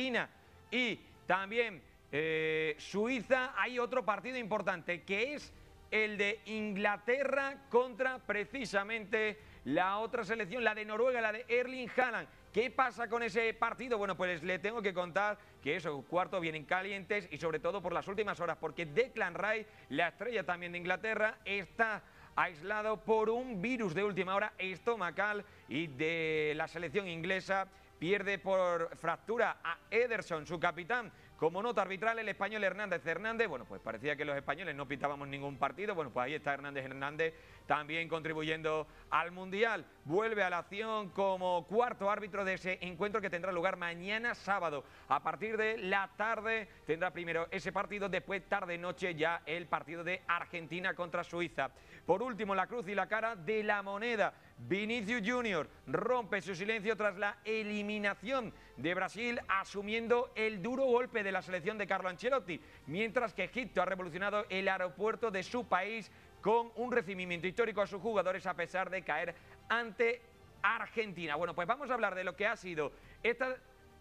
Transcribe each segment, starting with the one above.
Argentina y también Suiza, hay otro partido importante que es el de Inglaterra contra precisamente la otra selección, la de Noruega, la de Erling Haaland. ¿Qué pasa con ese partido? Bueno, pues le tengo que contar que esos cuartos vienen calientes y sobre todo por las últimas horas, porque Declan Rice, la estrella también de Inglaterra, está aislado por un virus de última hora estomacal y de la selección inglesa pierde por fractura a Ederson, su capitán. Como nota arbitral, el español Hernández. Bueno, pues parecía que los españoles no pitábamos ningún partido. Bueno, pues ahí está Hernández también contribuyendo al Mundial. Vuelve a la acción como cuarto árbitro de ese encuentro que tendrá lugar mañana sábado. A partir de la tarde tendrá primero ese partido, después tarde-noche ya el partido de Argentina contra Suiza. Por último, la cruz y la cara de la moneda. Vinicius Junior rompe su silencio tras la eliminación de Brasil, asumiendo el duro golpe de la selección de Carlo Ancelotti, mientras que Egipto ha revolucionado el aeropuerto de su país con un recibimiento histórico a sus jugadores a pesar de caer ante Argentina. Bueno, pues vamos a hablar de lo que ha sido este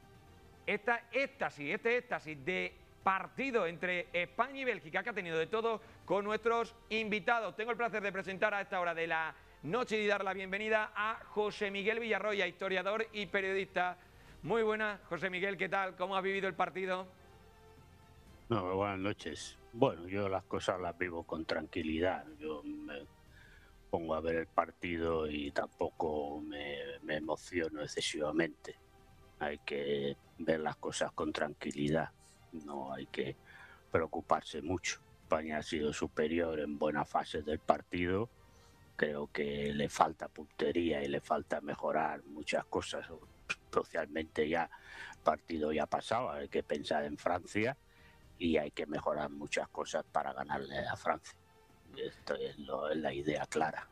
éxtasis de partido entre España y Bélgica, que ha tenido de todo, con nuestros invitados. Tengo el placer de presentar a esta hora de la noche y dar la bienvenida a José Miguel Villarroya, historiador y periodista. Muy buenas, José Miguel, ¿qué tal? ¿Cómo has vivido el partido? No, buenas noches. Bueno, yo las cosas las vivo con tranquilidad. Yo me pongo a ver el partido y tampoco me emociono excesivamente. Hay que ver las cosas con tranquilidad. No hay que preocuparse mucho. España ha sido superior en buenas fases del partido. Creo que le falta puntería y le falta mejorar muchas cosas. Socialmente ya el partido ya ha pasado, hay que pensar en Francia y hay que mejorar muchas cosas para ganarle a Francia. Esto es la idea clara.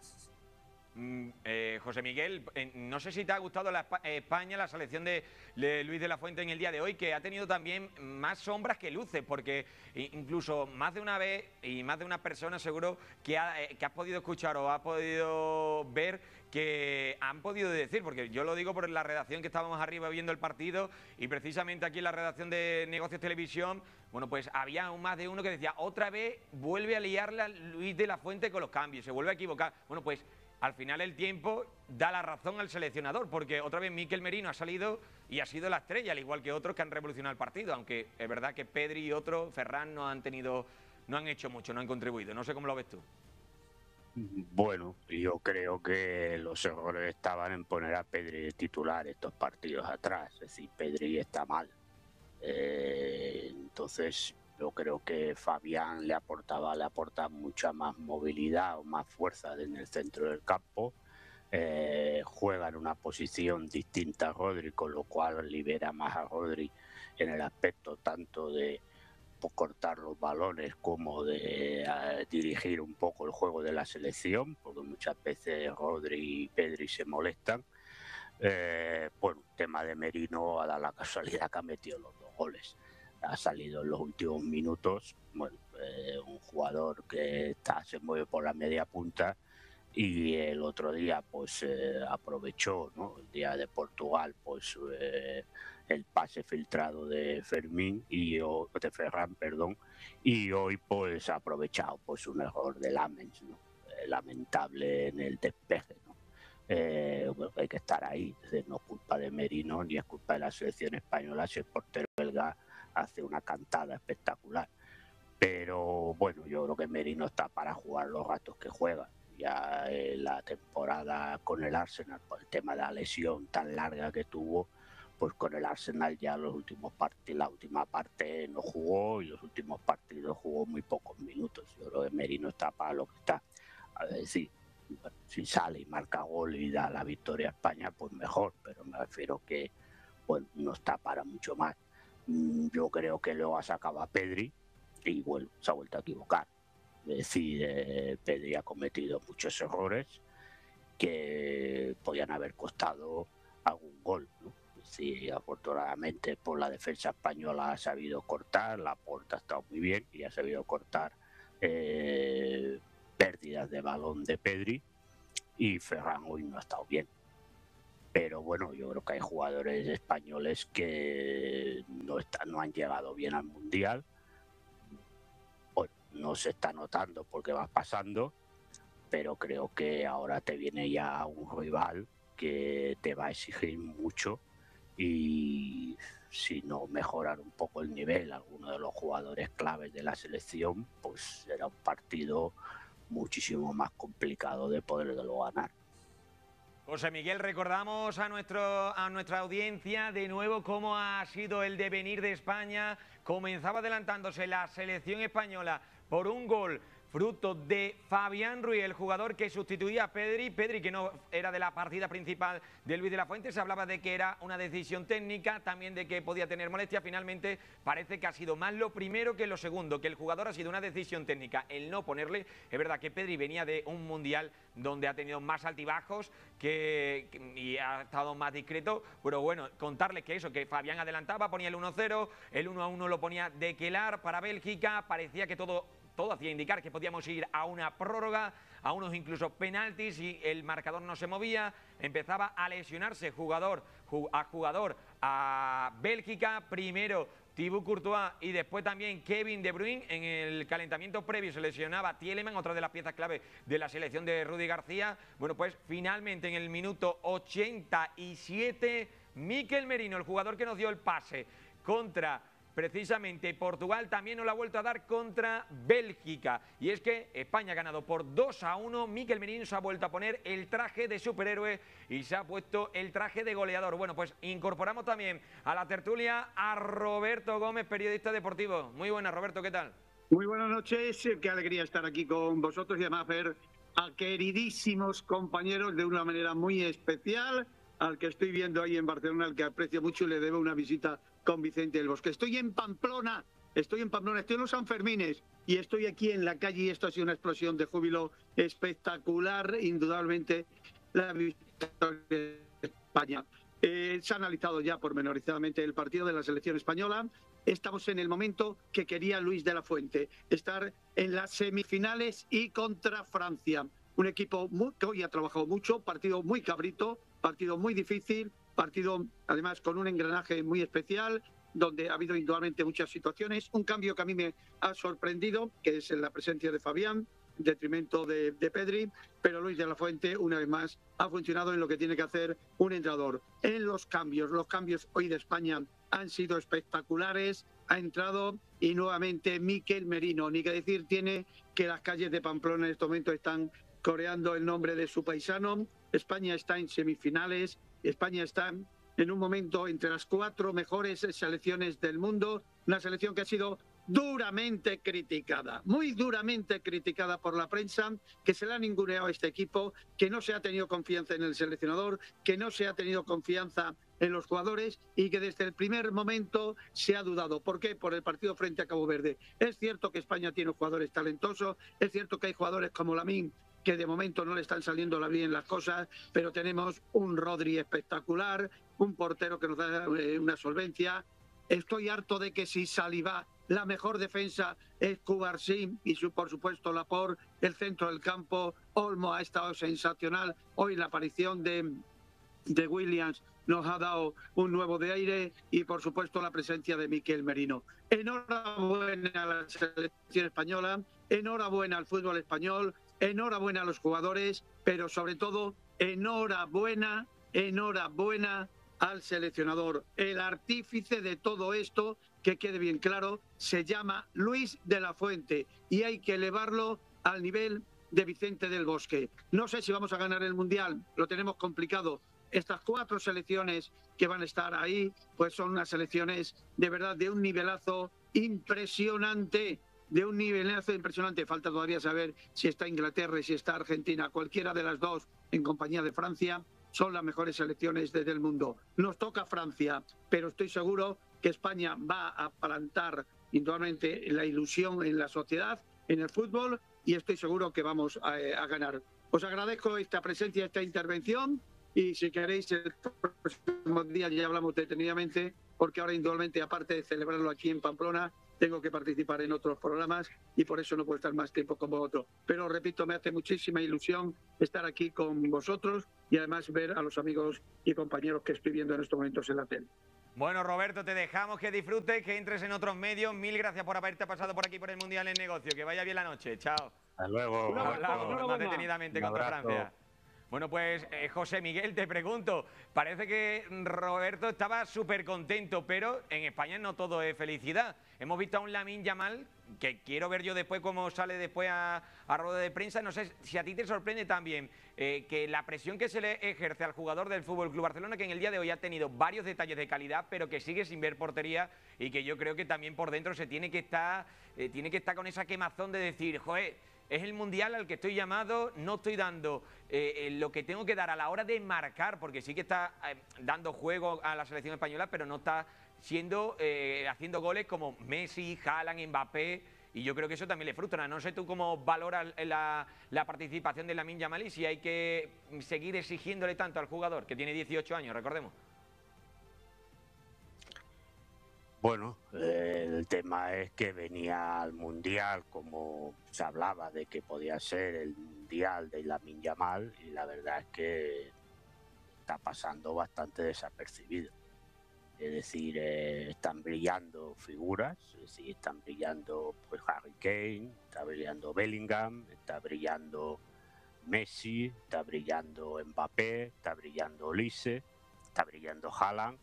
José Miguel, no sé si te ha gustado España, la selección de Luis de la Fuente en el día de hoy, que ha tenido también más sombras que luces, porque incluso más de una vez y más de una persona seguro que has podido escuchar o ha podido ver que han podido decir, porque yo lo digo por la redacción que estábamos arriba viendo el partido y precisamente aquí en la redacción de Negocios Televisión, bueno, pues había más de uno que decía, otra vez vuelve a liarla Luis de la Fuente con los cambios, se vuelve a equivocar. Bueno, pues al final el tiempo da la razón al seleccionador, porque otra vez Mikel Merino ha salido y ha sido la estrella, al igual que otros que han revolucionado el partido, aunque es verdad que Pedri y otros, Ferran, no han hecho mucho, no han contribuido. No sé cómo lo ves tú. Bueno, yo creo que los errores estaban en poner a Pedri de titular estos partidos atrás, es decir, Pedri está mal. Entonces yo creo que Fabián le aporta mucha más movilidad o más fuerza en el centro del campo. Juega en una posición distinta a Rodri, con lo cual libera más a Rodri en el aspecto tanto de cortar los balones como de dirigir un poco el juego de la selección, porque muchas veces Rodri y Pedri se molestan. Bueno, tema de Merino ha dado la casualidad que ha metido los dos goles. Ha salido en los últimos minutos. Bueno, un jugador que se mueve por la media punta y el otro día pues aprovechó, ¿no? El día de Portugal, pues el pase filtrado de Fermín de Ferran, perdón, y hoy pues ha aprovechado pues un error de Lamens, ¿no? Lamentable en el despeje, ¿no? Bueno, hay que estar ahí, no es culpa de Merino ni es culpa de la selección española si el portero belga hace una cantada espectacular, pero bueno, yo creo que Merino está para jugar los ratos que juega. Ya la temporada con el Arsenal, por el tema de la lesión tan larga que tuvo, pues con el Arsenal ya los últimos partidos, la última parte no jugó y los últimos partidos jugó muy pocos minutos. Yo creo que Merino está para lo que está. A ver, sí, si sale y marca gol y da la victoria a España, pues mejor, pero me refiero que bueno, no está para mucho más. Yo creo que luego ha sacado a Pedri y bueno, se ha vuelto a equivocar. Es decir, Pedri ha cometido muchos errores que podían haber costado algún gol, ¿no? Sí, afortunadamente por la defensa española ha sabido cortar, la Porta ha estado muy bien y ha sabido cortar pérdidas de balón de Pedri, y Ferran hoy no ha estado bien. Pero bueno, yo creo que hay jugadores españoles que no han llegado bien al Mundial. Bueno, no se está notando porque va pasando, pero creo que ahora te viene ya un rival que te va a exigir mucho, y si no mejoran un poco el nivel algunos de los jugadores claves de la selección, pues será un partido muchísimo más complicado de poderlo ganar. José Miguel, recordamos a nuestra audiencia de nuevo cómo ha sido el devenir de España. Comenzaba adelantándose la selección española por un gol fruto de Fabián Ruiz, el jugador que sustituía a Pedri, que no era de la partida principal de Luis de la Fuente. Se hablaba de que era una decisión técnica, también de que podía tener molestia. Finalmente parece que ha sido más lo primero que lo segundo, que el jugador ha sido una decisión técnica, el no ponerle. Es verdad que Pedri venía de un Mundial donde ha tenido más altibajos y ha estado más discreto, pero bueno, contarles que eso, que Fabián adelantaba, ponía el 1-0, el 1-1 lo ponía de Kelar para Bélgica, parecía que todo hacía indicar que podíamos ir a una prórroga, a unos incluso penaltis, y el marcador no se movía. Empezaba a lesionarse jugador a Bélgica, primero Thibaut Courtois y después también Kevin De Bruyne. En el calentamiento previo se lesionaba Tielemans, otra de las piezas clave de la selección de Rudy García. Bueno, pues finalmente en el minuto 87, Mikel Merino, el jugador que nos dio el pase contra precisamente Portugal, también nos lo ha vuelto a dar contra Bélgica. Y es que España ha ganado por 2-1. Mikel Merino se ha vuelto a poner el traje de superhéroe y se ha puesto el traje de goleador. Bueno, pues incorporamos también a la tertulia a Roberto Gómez, periodista deportivo. Muy buenas, Roberto, ¿qué tal? Muy buenas noches, qué alegría estar aquí con vosotros y además ver a queridísimos compañeros de una manera muy especial, al que estoy viendo ahí en Barcelona, al que aprecio mucho y le debo una visita con Vicente del Bosque. Estoy en Pamplona, estoy en los Sanfermines y estoy aquí en la calle y esto ha sido una explosión de júbilo espectacular, indudablemente la victoria de España. Se ha analizado ya pormenorizadamente el partido de la selección española. Estamos en el momento que quería Luis de la Fuente, estar en las semifinales y contra Francia. Un equipo que hoy ha trabajado mucho, partido muy cabrito, partido muy difícil, partido además con un engranaje muy especial, donde ha habido indudablemente muchas situaciones. Un cambio que a mí me ha sorprendido, que es en la presencia de Fabián, en detrimento de Pedri, pero Luis de la Fuente, una vez más, ha funcionado en lo que tiene que hacer un entrenador. En los cambios hoy de España han sido espectaculares. Ha entrado y nuevamente Mikel Merino, ni que decir tiene que las calles de Pamplona en este momento están coreando el nombre de su paisano. España está en semifinales, España está en un momento entre las 4 mejores selecciones del mundo, una selección que ha sido duramente criticada, muy duramente criticada por la prensa, que se le ha ninguneado a este equipo, que no se ha tenido confianza en el seleccionador, que no se ha tenido confianza en los jugadores y que desde el primer momento se ha dudado. ¿Por qué? Por el partido frente a Cabo Verde. Es cierto que España tiene jugadores talentosos, es cierto que hay jugadores como Lamine que de momento no le están saliendo bien las cosas, pero tenemos un Rodri espectacular, un portero que nos da una solvencia. Estoy harto de que si Saliba, la mejor defensa es Cubarsí y por supuesto Laporte, el centro del campo. Olmo ha estado sensacional. Hoy la aparición de Williams nos ha dado un nuevo de aire y por supuesto la presencia de Mikel Merino. Enhorabuena a la selección española, enhorabuena al fútbol español, enhorabuena a los jugadores, pero sobre todo enhorabuena al seleccionador. El artífice de todo esto, que quede bien claro, se llama Luis de la Fuente y hay que elevarlo al nivel de Vicente del Bosque. No sé si vamos a ganar el Mundial, lo tenemos complicado. Estas 4 selecciones que van a estar ahí, pues son unas selecciones de verdad de un nivelazo impresionante. Falta todavía saber si está Inglaterra y si está Argentina. Cualquiera de las dos, en compañía de Francia, son las mejores selecciones del mundo. Nos toca Francia, pero estoy seguro que España va a plantar indudablemente la ilusión en la sociedad, en el fútbol, y estoy seguro que vamos a ganar. Os agradezco esta presencia, esta intervención, y si queréis el próximo día ya hablamos detenidamente, porque ahora indudablemente, aparte de celebrarlo aquí en Pamplona, tengo que participar en otros programas y por eso no puedo estar más tiempo con vosotros. Pero repito, me hace muchísima ilusión estar aquí con vosotros y además ver a los amigos y compañeros que estoy viendo en estos momentos en la tele. Bueno, Roberto, te dejamos que disfrutes, que entres en otros medios. Mil gracias por haberte pasado por aquí por el Mundial en Negocio. Que vaya bien la noche. Chao. Hasta luego. Un abrazo, Hablamos más enhorabuena. detenidamente Un contra abrazo. Francia. Bueno, pues José Miguel, te pregunto, parece que Roberto estaba súper contento, pero en España no todo es felicidad. Hemos visto a un Lamine Yamal, que quiero ver yo después cómo sale después a rueda de prensa. No sé si a ti te sorprende también que la presión que se le ejerce al jugador del Fútbol Club Barcelona, que en el día de hoy ha tenido varios detalles de calidad, pero que sigue sin ver portería y que yo creo que también por dentro se tiene que estar con esa quemazón de decir, joder, es el Mundial al que estoy llamado, no estoy dando lo que tengo que dar a la hora de marcar, porque sí que está dando juego a la selección española, pero no está haciendo goles como Messi, Haaland, Mbappé, y yo creo que eso también le frustra. No sé tú cómo valoras la participación de Lamine Yamal y si hay que seguir exigiéndole tanto al jugador, que tiene 18 años, recordemos. Bueno, el tema es que venía al Mundial, como se hablaba de que podía ser el Mundial de Lamine Yamal, y la verdad es que está pasando bastante desapercibido. Es decir, están brillando figuras, es decir, están brillando pues Harry Kane, está brillando Bellingham, está brillando Messi, está brillando Mbappé, está brillando Olise, está brillando Haaland.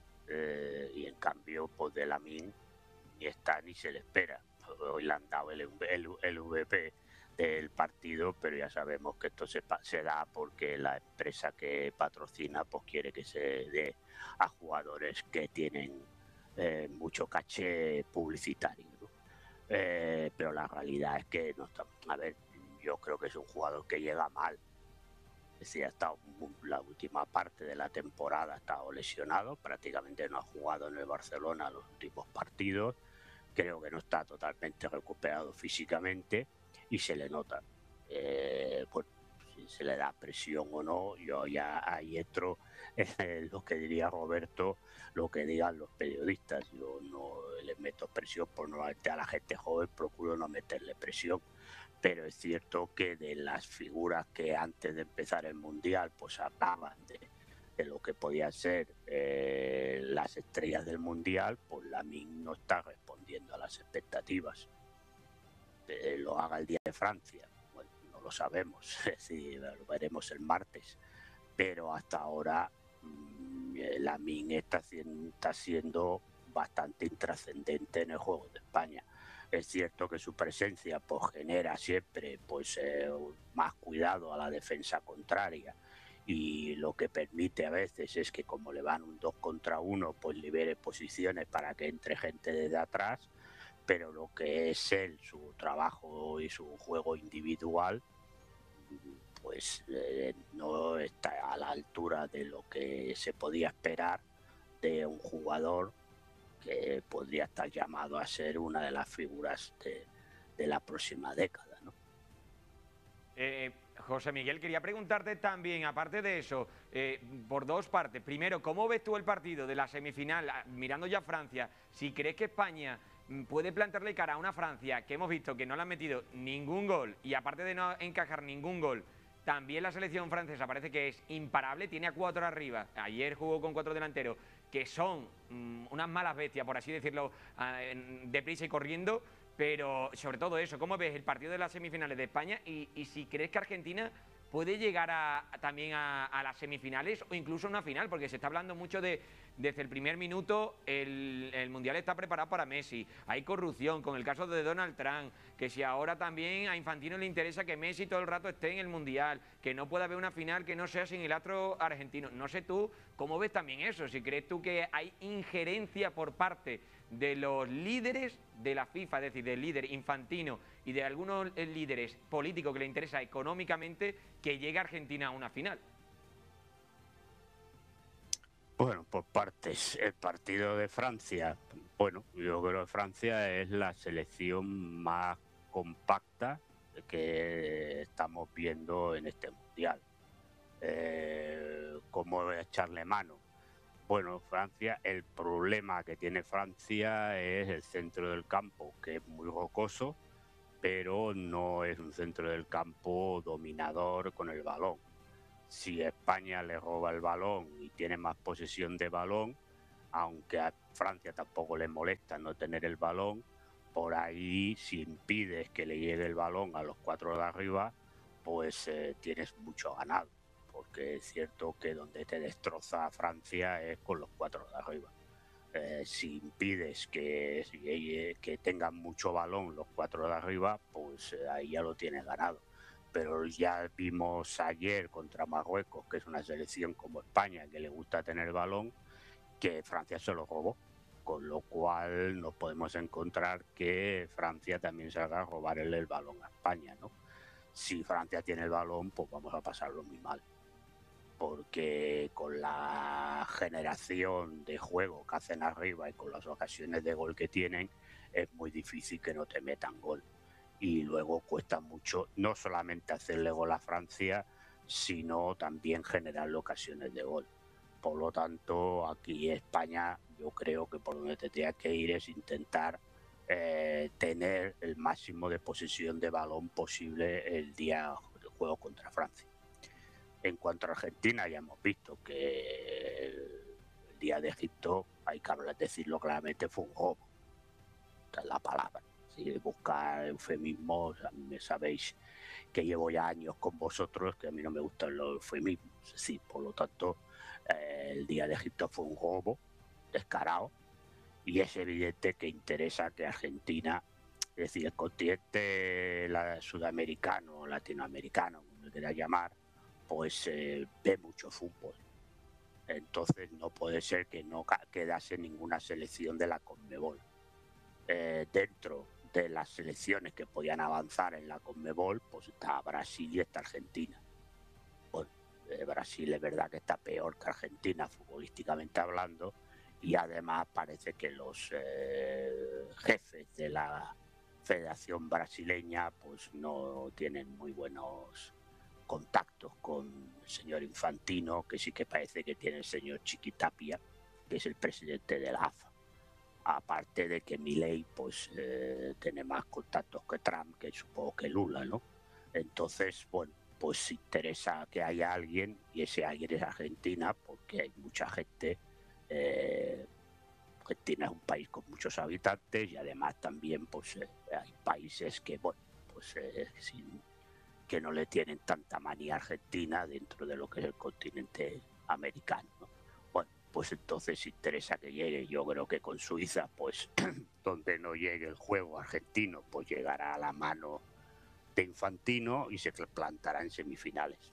Y en cambio, pues de Lamine ni está ni se le espera. Hoy le han dado el VP del partido, pero ya sabemos que esto se da porque la empresa que patrocina pues quiere que se dé a jugadores que tienen mucho caché publicitario, ¿no? Pero la realidad es que no está. A ver, yo creo que es un jugador que llega mal. Es decir, ha estado la última parte de la temporada, ha estado lesionado, prácticamente no ha jugado en el Barcelona los últimos partidos, creo que no está totalmente recuperado físicamente y se le nota. Pues si se le da presión o no, yo ya ahí entro en lo que diría Roberto, lo que digan los periodistas. Yo no les meto presión por no a la gente joven, procuro no meterle presión. Pero es cierto que de las figuras que antes de empezar el Mundial pues hablaban de lo que podían ser las estrellas del Mundial, pues Lamine no está respondiendo a las expectativas. Lo haga el día de Francia, bueno, no lo sabemos, es decir, lo veremos el martes, pero hasta ahora Lamine está siendo bastante intrascendente en el juego de España. Es cierto que su presencia pues genera siempre pues más cuidado a la defensa contraria, y lo que permite a veces es que como le van un 2 contra 1 pues libere posiciones para que entre gente desde atrás, pero lo que es él, su trabajo y su juego individual pues no está a la altura de lo que se podía esperar de un jugador que podría estar llamado a ser una de las figuras de la próxima década, ¿no? José Miguel, quería preguntarte también, aparte de eso, por dos partes. Primero, ¿cómo ves tú el partido de la semifinal, mirando ya a Francia? Si crees que España puede plantarle cara a una Francia que hemos visto que no le han metido ningún gol, y aparte de no encajar ningún gol, también la selección francesa parece que es imparable, tiene a 4 arriba. Ayer jugó con 4 delanteros que son unas malas bestias, por así decirlo, deprisa y corriendo. Pero sobre todo eso, ¿cómo ves el partido de las semifinales de España? Y si crees que Argentina puede llegar también a las semifinales o incluso a una final, porque se está hablando mucho desde el primer minuto, el Mundial está preparado para Messi, hay corrupción, con el caso de Donald Trump, que si ahora también a Infantino le interesa que Messi todo el rato esté en el Mundial, que no pueda haber una final que no sea sin el astro argentino. No sé tú cómo ves también eso, si crees tú que hay injerencia por parte de los líderes de la FIFA, es decir, del líder Infantino y de algunos líderes políticos que le interesa económicamente que llegue Argentina a una final. Bueno, por partes. El partido de Francia, bueno, yo creo que Francia es la selección más compacta que estamos viendo en este Mundial. ¿Cómo echarle mano? Bueno, Francia, el problema que tiene Francia es el centro del campo, que es muy rocoso, pero no es un centro del campo dominador con el balón. Si España le roba el balón y tiene más posesión de balón, aunque a Francia tampoco le molesta no tener el balón, por ahí si impides que le llegue el balón a los 4 de arriba, pues tienes mucho ganado, porque es cierto que donde te destroza Francia es con los 4 de arriba. Si impides que tengan mucho balón los 4 de arriba, pues ahí ya lo tienes ganado. Pero ya vimos ayer contra Marruecos, que es una selección como España, que le gusta tener el balón, que Francia se lo robó. Con lo cual nos podemos encontrar que Francia también se haga robarle el balón a España, ¿no? Si Francia tiene el balón, pues vamos a pasarlo muy mal. Porque con la generación de juego que hacen arriba y con las ocasiones de gol que tienen, es muy difícil que no te metan gol. Y luego cuesta mucho no solamente hacerle gol a Francia, sino también generar ocasiones de gol. Por lo tanto, aquí España, yo creo que por donde te tenga que ir es intentar tener el máximo de posesión de balón posible el día del juego contra Francia. En cuanto a Argentina, ya hemos visto que el día de Egipto, hay que decirlo claramente, fue un robo. Esta es la palabra. Si buscar eufemismos, a mí me sabéis que llevo ya años con vosotros, que a mí no me gustan los eufemismos. Sí, por lo tanto, el día de Egipto fue un robo descarado y es evidente que interesa que Argentina, es decir, el continente sudamericano, latinoamericano, como le quiera llamar, pues ve mucho fútbol. Entonces no puede ser que no quedase ninguna selección de la Conmebol. Dentro de las selecciones que podían avanzar en la Conmebol, pues está Brasil y está Argentina. Bueno, Brasil es verdad que está peor que Argentina futbolísticamente hablando, y además parece que los jefes de la Federación Brasileña pues no tienen muy buenos contactos con el señor Infantino, que sí que parece que tiene el señor Chiquitapia, que es el presidente de la AFA. Aparte de que Milei pues tiene más contactos que Trump, que supongo que Lula, ¿no? Entonces, bueno, pues interesa que haya alguien, y ese alguien es Argentina, porque hay mucha gente. Argentina es un país con muchos habitantes y además también pues hay países que, bueno, pues que no le tienen tanta manía a Argentina dentro de lo que es el continente americano, ¿no? Bueno, pues entonces interesa que llegue. Yo creo que con Suiza, pues donde no llegue el juego argentino, pues llegará a la mano de Infantino y se plantará en semifinales.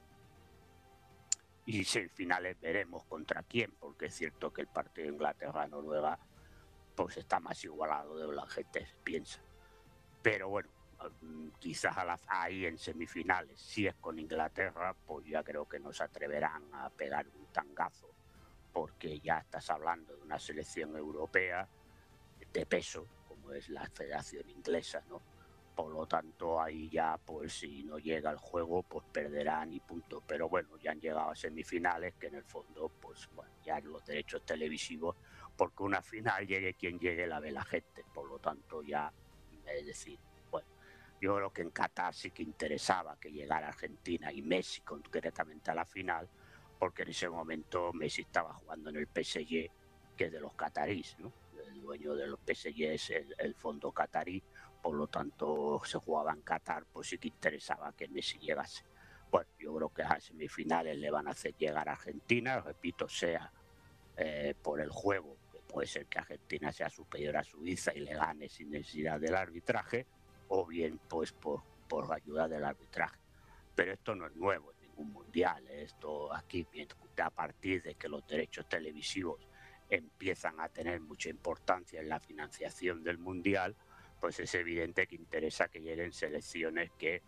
Y semifinales veremos contra quién, porque es cierto que el partido de Inglaterra-Noruega pues está más igualado de lo que la gente piensa. Pero bueno, quizás ahí en semifinales, si es con Inglaterra, pues ya creo que no se atreverán a pegar un tangazo, porque ya estás hablando de una selección europea de peso, como es la Federación Inglesa, ¿no? Por lo tanto, ahí ya, pues si no llega el juego, pues perderán y punto. Pero bueno, ya han llegado a semifinales, que en el fondo, pues bueno, ya los derechos televisivos, porque una final llegue quien llegue, la ve la gente. Por lo tanto, ya, es decir, bueno, yo creo que en Qatar sí que interesaba que llegara Argentina y Messi concretamente a la final, porque en ese momento Messi estaba jugando en el PSG, que es de los catarís, ¿no? El dueño de los PSG es el fondo catarí. Por lo tanto se jugaba en Qatar, pues sí que interesaba que Messi llegase. Bueno, yo creo que a semifinales le van a hacer llegar a Argentina, repito, sea por el juego, que puede ser que Argentina sea superior a Suiza y le gane sin necesidad del arbitraje, o bien pues por ayuda del arbitraje. Pero esto no es nuevo en ningún mundial, esto aquí a partir de que los derechos televisivos empiezan a tener mucha importancia en la financiación del mundial, pues es evidente que interesa que lleguen selecciones que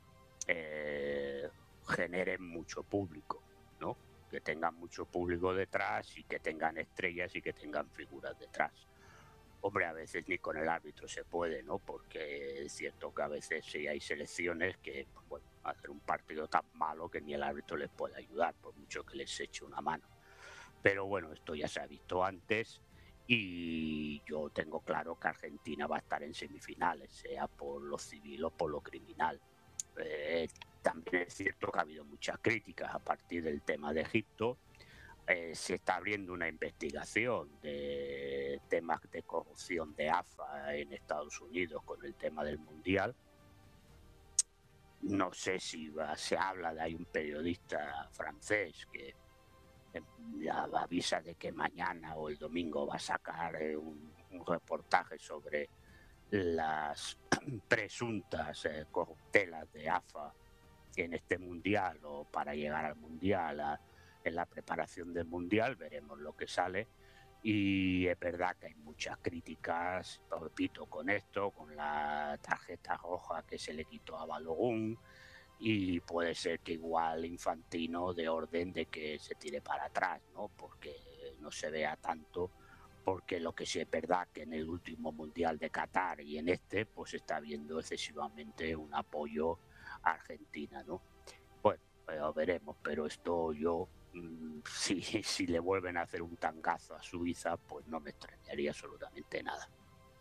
generen mucho público, ¿no? Que tengan mucho público detrás y que tengan estrellas y que tengan figuras detrás. Hombre, a veces ni con el árbitro se puede, ¿no? Porque es cierto que a veces sí hay selecciones que, pues, bueno, hacen un partido tan malo que ni el árbitro les puede ayudar, por mucho que les eche una mano. Pero bueno, esto ya se ha visto antes y yo tengo claro que Argentina va a estar en semifinales, sea por lo civil o por lo criminal. También es cierto que ha habido muchas críticas a partir del tema de Egipto. se está abriendo una investigación de temas de corrupción de AFA en Estados Unidos con el tema del Mundial. No sé si se habla de, hay un periodista francés que avisa de que mañana o el domingo va a sacar un reportaje sobre las presuntas corruptelas de AFA en este Mundial o para llegar al Mundial, en la preparación del Mundial. Veremos lo que sale. Y es verdad que hay muchas críticas, repito, con esto, con la tarjeta roja que se le quitó a Balogun, y puede ser que igual Infantino de orden de que se tire para atrás, ¿no? Porque no se vea tanto, porque lo que sí es verdad que en el último Mundial de Qatar y en este, pues está viendo excesivamente un apoyo a Argentina, ¿no? Bueno, veremos, pero esto yo... Si le vuelven a hacer un tangazo a Suiza, pues no me extrañaría absolutamente nada.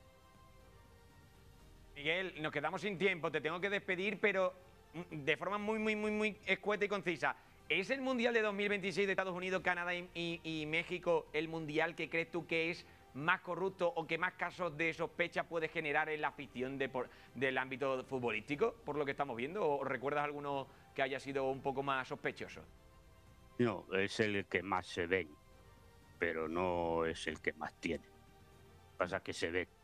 Miguel, nos quedamos sin tiempo, te tengo que despedir, pero de forma muy escueta y concisa. ¿Es el Mundial de 2026 de Estados Unidos, Canadá y México el Mundial que crees tú que es más corrupto o que más casos de sospecha puede generar en la afición del ámbito futbolístico, por lo que estamos viendo? ¿O recuerdas alguno que haya sido un poco más sospechoso? No, es el que más se ven, pero no es el que más tiene. Pasa que se ve.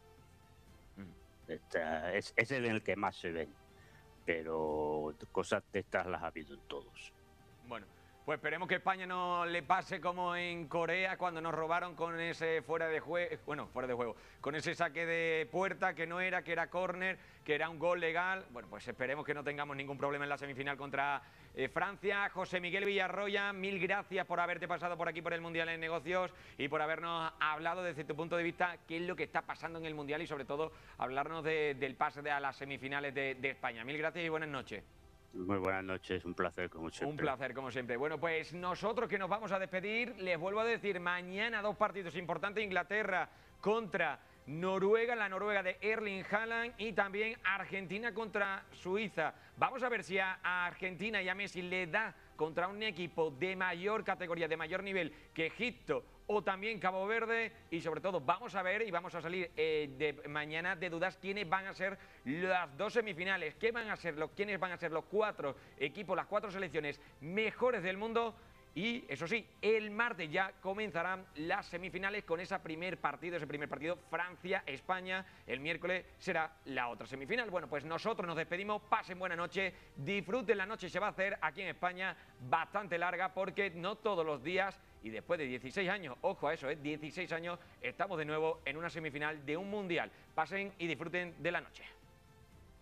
Es el que más se ven, pero cosas de estas las ha habido en todos. Bueno, pues esperemos que España no le pase como en Corea cuando nos robaron con ese fuera de juego, con ese saque de puerta que no era, que era córner, que era un gol legal. Bueno, pues esperemos que no tengamos ningún problema en la semifinal contra Francia. José Miguel Villarroya, mil gracias por haberte pasado por aquí por el Mundial en Negocios y por habernos hablado desde tu punto de vista qué es lo que está pasando en el Mundial y sobre todo hablarnos del pase a las semifinales de España. Mil gracias y buenas noches. Muy buenas noches, un placer como siempre. Un placer como siempre. Bueno, pues nosotros que nos vamos a despedir, les vuelvo a decir, mañana 2 partidos importantes, Inglaterra contra Noruega, la Noruega de Erling Haaland, y también Argentina contra Suiza. Vamos a ver si a Argentina y a Messi le da contra un equipo de mayor categoría, de mayor nivel que Egipto o también Cabo Verde, y sobre todo vamos a ver y vamos a salir de mañana de dudas quiénes van a ser las 2 semifinales, quiénes van a ser los 4 equipos, las 4 selecciones mejores del mundo. Y eso sí, el martes ya comenzarán las semifinales con ese primer partido Francia-España. El miércoles será la otra semifinal. Bueno, pues nosotros nos despedimos, pasen buena noche, disfruten la noche, se va a hacer aquí en España bastante larga porque no todos los días y después de 16 años, ojo a eso, 16 años, estamos de nuevo en una semifinal de un mundial. Pasen y disfruten de la noche.